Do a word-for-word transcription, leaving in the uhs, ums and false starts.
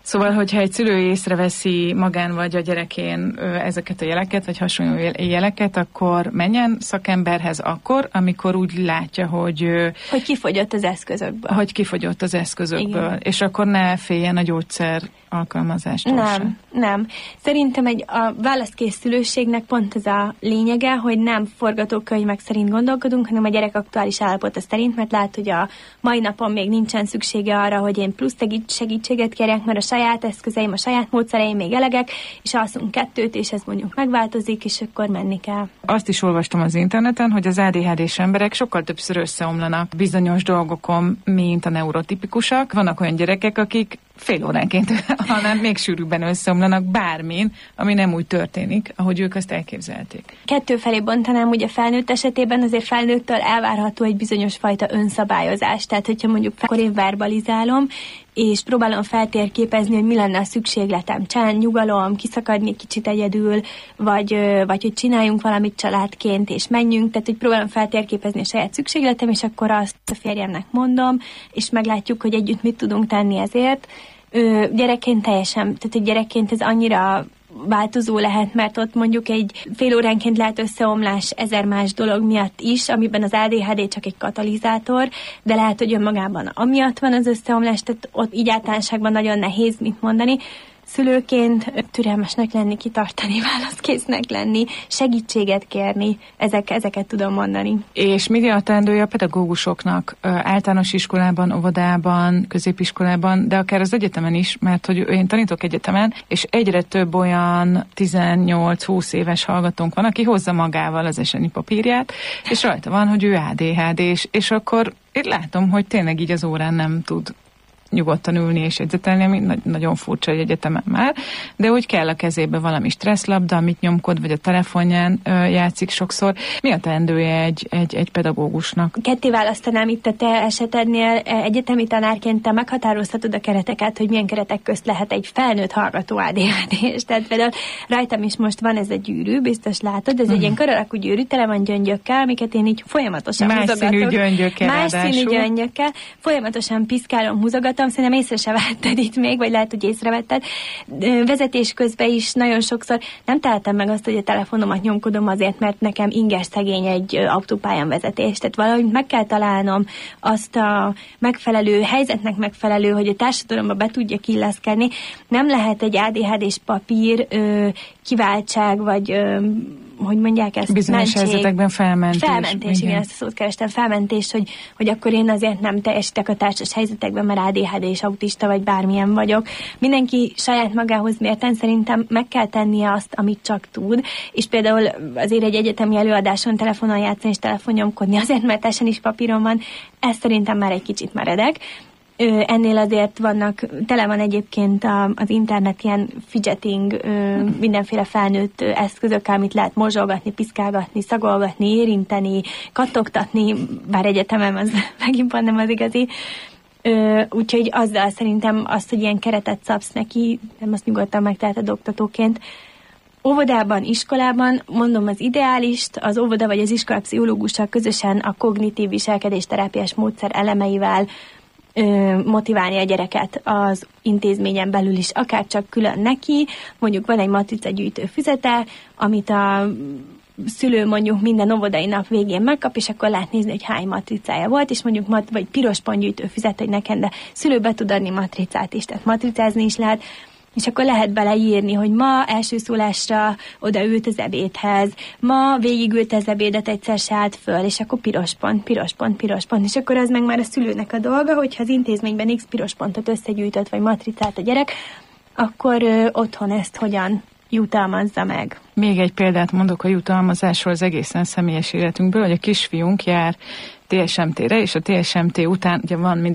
Szóval, hogyha egy szülő észreveszi magán vagy a gyerekén ezeket a jeleket, vagy hasonló jeleket, akkor menjen szakemberhez akkor, amikor úgy látja, hogy... Hogy kifogyott az eszközökből. Hogy kifogyott az eszközökből. Igen. És akkor ne féljen a gyógyszer alkalmazástól Nem, sem. nem. Szerintem egy, a válaszkészülőségnek pont ez a lényege, hogy nem forgatókönyvek szerint gondolkodunk, hanem a gyerek aktuális állapota szerint, mert lát, hogy a mai napon még nincsen szüksége arra, hogy én plusz segítséget kérjek, mert a saját eszközeim, a saját módszereim még elegek, és alszunk kettőt, és ez mondjuk megváltozik, és akkor menni kell. Azt is olvastam az interneten, hogy az á dé há dés emberek sokkal többször összeomlanak bizonyos dolgokon, mint a neurotipikusak. Vannak olyan gyerekek, akik fél óránként, hanem még sűrűbben összeomlanak bármin, ami nem úgy történik, ahogy ők azt elképzelték. Kettő felé bontanám, ugye felnőtt esetében azért felnőttől elvárható egy bizonyos fajta önszabályozás. Tehát, hogyha mondjuk akkor én verbalizálom, és próbálom feltérképezni, hogy mi lenne a szükségletem. Csend, nyugalom, kiszakadni kicsit egyedül, vagy, vagy hogy csináljunk valamit családként, és menjünk. Tehát, hogy próbálom feltérképezni a saját szükségletem, és akkor azt a férjemnek mondom, és meglátjuk, hogy együtt mit tudunk tenni ezért. Ö, gyerekként teljesen, tehát egy gyerekként ez annyira változó lehet, mert ott mondjuk egy fél óránként lehet összeomlás ezer más dolog miatt is, amiben az á dé há dé csak egy katalizátor, de lehet, hogy önmagában amiatt van az összeomlás, tehát ott így általánosságban nagyon nehéz mit mondani. Szülőként türelmesnek lenni, kitartani, válaszkésznek lenni, segítséget kérni, ezek, ezeket tudom mondani. És mi a teendője a pedagógusoknak általános iskolában, óvodában, középiskolában, de akár az egyetemen is, mert hogy én tanítok egyetemen, és egyre több olyan tizennyolc-húsz éves hallgatónk van, aki hozza magával az esenyi papírját, és rajta van, hogy ő á dé há dés, és akkor én látom, hogy tényleg így az órán nem tud nyugodtan ülni és jegyzetelni, ami nagy, nagyon furcsa egy egyetemen már, de úgy kell a kezébe valami stresszlabda, amit nyomkod, vagy a telefonján ö, játszik sokszor. Mi a teendője egy, egy, egy pedagógusnak? Ketté választanám itt a te esetednél. Egyetemi tanárként te meghatározhatod a kereteket, hogy milyen keretek közt lehet egy felnőtt hallgató á dé há dés. Tehát például rajtam is most van ez a gyűrű, biztos látod, ez mm. egy ilyen kör alakú gyűrű, tele van gyöngyökkel, amiket én így folyamatosan más húzogatok. Színű gyöngyökkel, más ráadásul. színű gyöngyökkel, folyamatosan piszkálom, húzogatom, szerintem észre se vetted itt még, vagy lehet, hogy észrevetted. Vezetés közben is nagyon sokszor nem tehetem meg azt, hogy a telefonomat nyomkodom azért, mert nekem inges szegény egy autópályán vezetés. Tehát valahogy meg kell találnom azt a megfelelő, helyzetnek megfelelő, hogy a társadalomba be tudjak illeszkedni. Nem lehet egy á dé há dés papír ö, kiváltság, vagy ö, hogy mondják ezt? Bizonyos mentség. helyzetekben felmentés. Felmentés, igen, igen, ezt a szót kerestem. Felmentés, hogy, hogy akkor én azért nem teljesítek a társas helyzetekben, mert á dé há dés, autista vagy bármilyen vagyok. Mindenki saját magához mérten szerintem meg kell tennie azt, amit csak tud, és például azért egy egyetemi előadáson telefonon játszani és telefonnyomkodni azért, mert teljesen is papíron van, ez szerintem már egy kicsit meredek. Ö, ennél azért vannak, tele van egyébként a, az internet ilyen fidgeting, ö, mindenféle felnőtt ö, eszközökkel, amit lehet morzsolgatni, piszkálgatni, szagolgatni, érinteni, kattogtatni, bár egyetemem az megint pont nem az igazi. Ö, úgyhogy azzal szerintem azt, hogy ilyen keretet szabsz neki, nem azt nyugodtan megteheted oktatóként. Óvodában, iskolában, mondom az ideálist, az óvoda vagy az iskola pszichológussal közösen a kognitív viselkedésterápiás módszer elemeivel motiválni a gyereket az intézményen belül is, akár csak külön neki, mondjuk van egy matricagyűjtő füzete, amit a szülő mondjuk minden óvodai nap végén megkap, és akkor lehet nézni, hogy hány matricája volt, és mondjuk mat- vagy piros pontgyűjtő füzet, hogy nekem, de szülő be tud adni matricát is, tehát matricázni is lehet, és akkor lehet beleírni, hogy ma első szólásra odaült az ebédhez, ma végigült az ebédet, egyszer se állt föl, és akkor piros pont, piros pont, piros pont, és akkor az meg már a szülőnek a dolga, hogyha az intézményben X piros pontot összegyűjtött, vagy matricát a gyerek, akkor ö, otthon ezt hogyan jutalmazza meg. Még egy példát mondok a jutalmazásról az egészen személyes életünkből, hogy a kisfiunk jár té es em té-re, és a té es em té után ugye van mindig